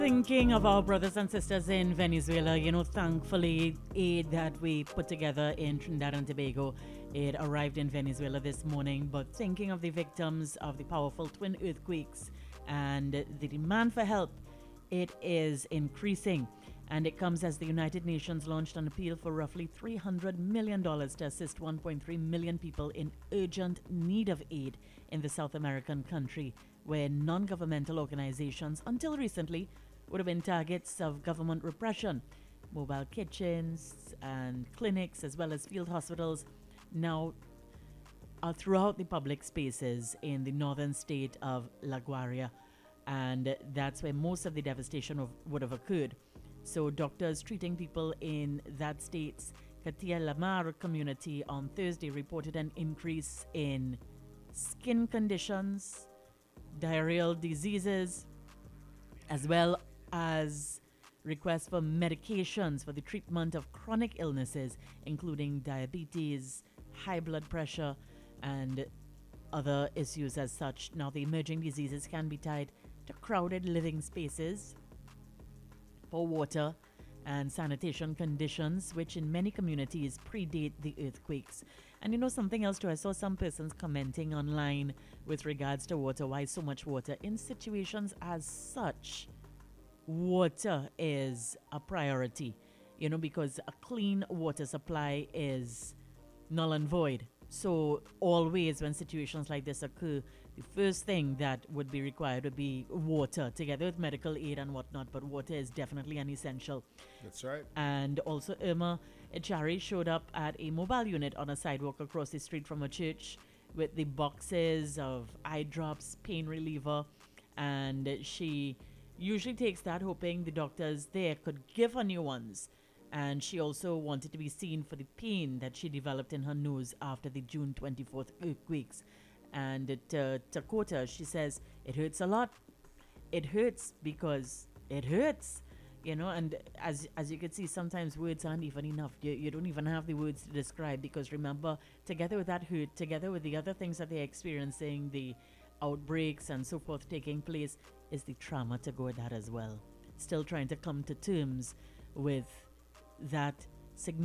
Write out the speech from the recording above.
Thinking of our brothers and sisters in Venezuela, thankfully, aid that we put together in Trinidad and Tobago, it arrived in Venezuela this morning. But thinking of the victims of the powerful twin earthquakes and the demand for help, it is increasing. And it comes as the United Nations launched an appeal for roughly $300 million to assist 1.3 million people in urgent need of aid in the South American country, where non governmental organizations, until recently, would have been targets of government repression. Mobile kitchens and clinics, as well as field hospitals, now are throughout the public spaces in the northern state of La Guaira. And that's where most of the devastation would have occurred. So, doctors treating people in that state's Katia Lamar community on Thursday reported an increase in skin conditions, diarrheal diseases, as well as requests for medications for the treatment of chronic illnesses, including diabetes, high blood pressure, and other issues as such. Now, the emerging diseases can be tied to crowded living spaces, poor water, and sanitation conditions, which in many communities predate the earthquakes. And something else too, I saw some persons commenting online with regards to water. Why so much water? In situations as such, water is a priority, because a clean water supply is null and void. So always when situations like this occur, the first thing that would be required would be water, together with medical aid and whatnot. But water is definitely an essential. That's right. And also Irma Echari showed up at a mobile unit on a sidewalk across the street from a church with the boxes of eye drops, pain reliever, and she usually takes that hoping the doctors there could give her new ones. And she also wanted to be seen for the pain that she developed in her nose after the June 24th earthquakes. And to quote her, she says, "It hurts a lot. It hurts because it hurts." And as you can see, sometimes words aren't even enough. You don't even have the words to describe, because remember, together with that hurt, together with the other things that they're experiencing, the outbreaks and so forth taking place, is the trauma to go with that as well. Still trying to come to terms with that significant